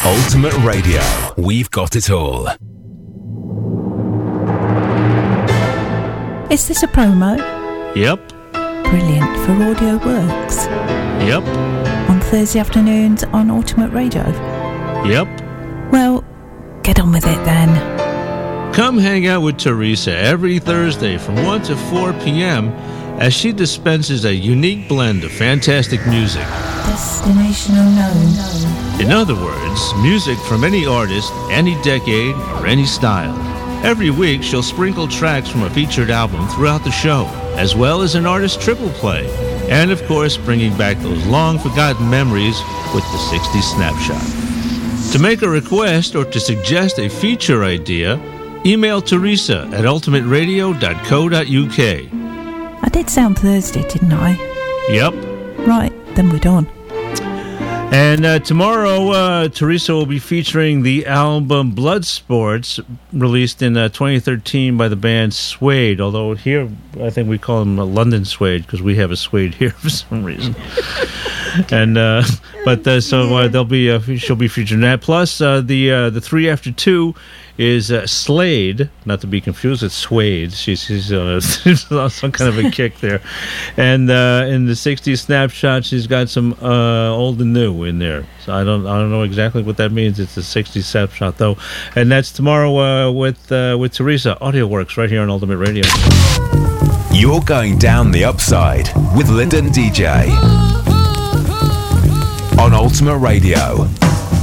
Ultimate Radio. We've got it all. Is this a promo? Yep. Brilliant for Audio Works. Yep. On Thursday afternoons on Ultimate Radio. Yep. Well, get on with it then. Come hang out with Teresa every Thursday from 1 to 4 p.m. as she dispenses a unique blend of fantastic music. Destination unknown. In other words, music from any artist, any decade, or any style. Every week, she'll sprinkle tracks from a featured album throughout the show, as well as an artist triple play. And, of course, bringing back those long-forgotten memories with the 60 Snapshot. To make a request or to suggest a feature idea, email Teresa at ultimateradio.co.uk. I did sound Thursday, didn't I? Yep. Right, then we're done. And tomorrow, Teresa will be featuring the album Blood Sports, released in 2013 by the band Suede. Although here, I think we call them London Suede because we have a Suede here for some reason. And they'll be she'll be featuring that. Plus, the 3 After 2 is Slade, not to be confused with Suede. She's on some kind of a kick there. And in the 60s Snapshot, she's got some old and new in there. So I don't know exactly what that means. It's a 60s Snapshot though, and that's tomorrow with Teresa. Audio Works right here on Ultimate Radio. You're going down the upside with Lyndon DJ on Ultimate Radio.